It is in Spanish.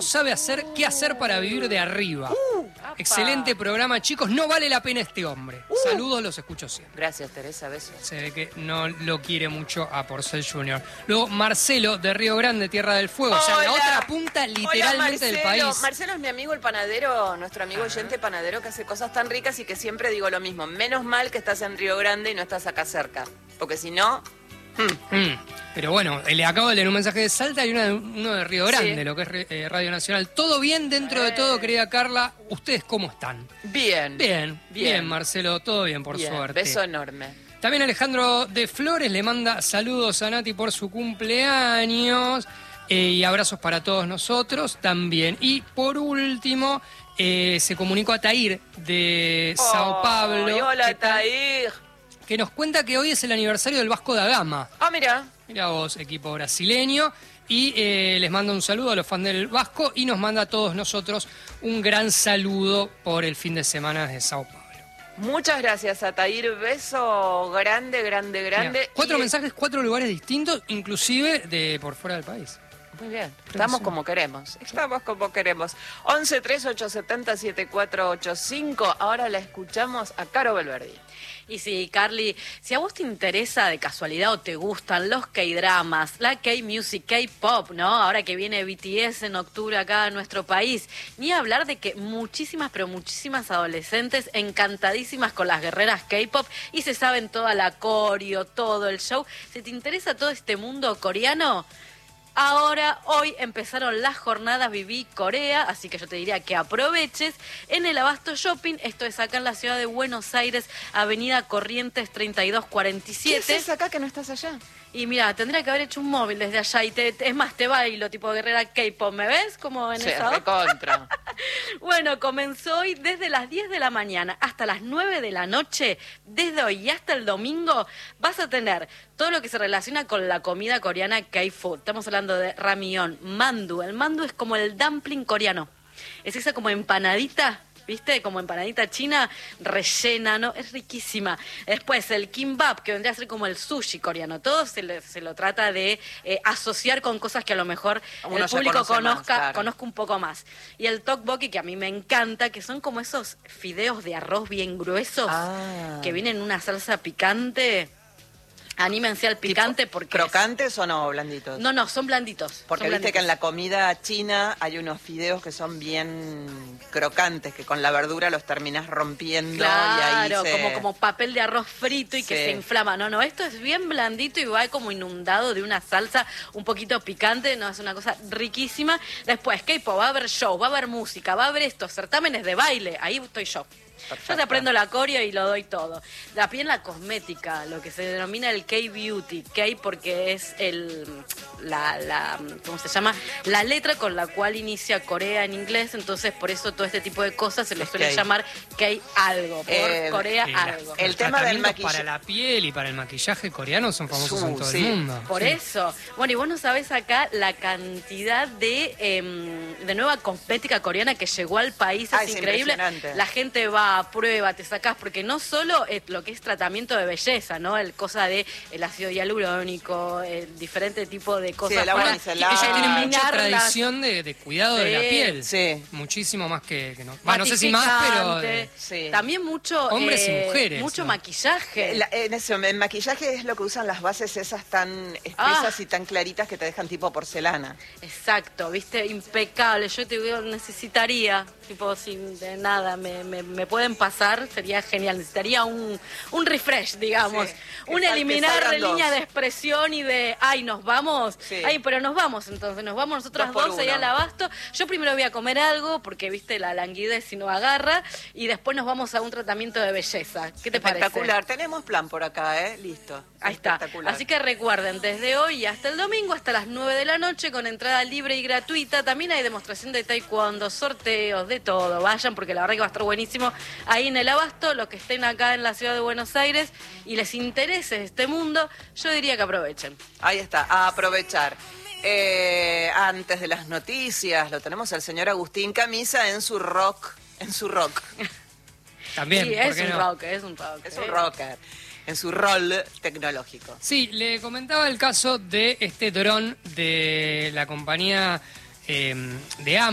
sabe qué hacer para vivir de arriba. Excelente programa, chicos. No vale la pena este hombre. Saludos, los escucho siempre. Gracias, Teresa, besos. Se ve que no lo quiere mucho a Porcel Jr. Luego, Marcelo, de Río Grande, Tierra del Fuego. O sea, la otra punta literalmente del país. Marcelo es mi amigo el panadero, nuestro amigo oyente panadero, que hace cosas tan ricas y que siempre digo lo mismo. Menos mal que estás en Río Grande y no estás acá cerca. Porque si no... Pero bueno, le acabo de leer un mensaje de Salta y uno de Río Grande, sí. Lo que es Radio Nacional. ¿Todo bien dentro de todo, querida Carla? ¿Ustedes cómo están? Bien, Marcelo, todo bien, por suerte. Beso enorme. También Alejandro de Flores le manda saludos a Nati por su cumpleaños y abrazos para todos nosotros también. Y por último, se comunicó a Tair de Sao Pablo. Hola, Tair. Que nos cuenta que hoy es el aniversario del Vasco da Gama. Mira. Mira vos, equipo brasileño. Y les manda un saludo a los fans del Vasco y nos manda a todos nosotros un gran saludo por el fin de semana de Sao Paulo. Muchas gracias, Atair. Beso grande. Mira, 4 mensajes, 4 lugares distintos, inclusive de por fuera del país. Muy bien, estamos como queremos. 11 3870 7485. Ahora la escuchamos a Caro Belverdi. Y sí, Carly, si a vos te interesa de casualidad o te gustan los K-dramas, la K-music, K-pop, ¿no? Ahora que viene BTS en octubre acá en nuestro país, ni hablar de que muchísimas adolescentes encantadísimas con las guerreras K-pop y se saben toda la coreo, todo el show. Si te interesa todo este mundo coreano... Hoy empezaron las jornadas Viví Corea, así que yo te diría que aproveches en el Abasto Shopping. Esto es acá en la ciudad de Buenos Aires, Avenida Corrientes 3247. ¿Qué es acá que no estás allá? Y mira, tendría que haber hecho un móvil desde allá y es más, te bailo tipo guerrera K-pop, ¿me ves? Como en esa recontra. Bueno, comenzó hoy desde las 10 de la mañana hasta las 9 de la noche. Desde hoy y hasta el domingo vas a tener todo lo que se relaciona con la comida coreana K-food. Estamos hablando de ramyeon, mandu. El mandu es como el dumpling coreano. Es esa como empanadita, ¿viste? Como empanadita china rellena, ¿no? Es riquísima. Después el kimbap, que vendría a ser como el sushi coreano. Todo se lo trata de asociar con cosas que a lo mejor el público conozca un poco más. Y el tteokbokki, que a mí me encanta, que son como esos fideos de arroz bien gruesos, que vienen en una salsa picante... Anímense al picante porque... ¿Crocantes o no, blanditos? No, son blanditos. Porque viste que en la comida china hay unos fideos que son bien crocantes, que con la verdura los terminás rompiendo. Claro, y ahí como papel de arroz frito y que se inflama. No, esto es bien blandito y va como inundado de una salsa un poquito picante. No, es una cosa riquísima. Después, K-pop, va a haber show, va a haber música, va a haber estos certámenes de baile. Ahí estoy yo. Perfecto. Yo te aprendo la coreo y lo doy todo. También la cosmética, lo que se denomina el K-beauty. K porque es ¿cómo se llama? La letra con la cual inicia Corea en inglés. Entonces, por eso todo este tipo de cosas se le suele llamar K-algo. Por Corea algo. El tema del maquillaje. Para la piel y para el maquillaje coreano son famosos en todo el mundo. Por eso. Bueno, y vos no sabés acá la cantidad de nueva cosmética coreana que llegó al país. Es increíble. La gente va a prueba, te sacás, porque no solo lo que es tratamiento de belleza, ¿no? El cosa de el ácido hialurónico, el diferente tipo de cosas. Sí, ellos tienen mucha tradición de cuidado de la piel. Sí. Muchísimo más que no. No sé si más, pero... También mucho... Hombres y mujeres. Mucho maquillaje. El maquillaje es lo que usan las bases esas tan espesas y tan claritas que te dejan tipo porcelana. Exacto, viste, impecable. Yo te digo, necesitaría, tipo, sin de nada, me pueden pasar, sería genial. Necesitaría un refresh, digamos. Un eliminar de línea de expresión y de, nos vamos. Pero nos vamos entonces. Nos vamos nosotras dos allá al Abasto. Yo primero voy a comer algo, porque, viste, la languidez si no agarra. Y después nos vamos a un tratamiento de belleza. ¿Qué te parece? Espectacular. Tenemos plan por acá, Listo. Ahí está. Así que recuerden, desde hoy hasta el domingo, hasta las 9 de la noche, con entrada libre y gratuita. También hay demostración de taekwondo, sorteos, de todo. Vayan, porque la verdad que va a estar buenísimo ahí en el Abasto. Los que estén acá en la ciudad de Buenos Aires y les interese este mundo, yo diría que aprovechen. Ahí está, a aprovechar. Antes de las noticias, lo tenemos al señor Agustín Camisa en su rock. También, sí, es un rocker. Es un rocker. En su rol tecnológico. Sí, le comentaba el caso de este dron de la compañía de Amazon.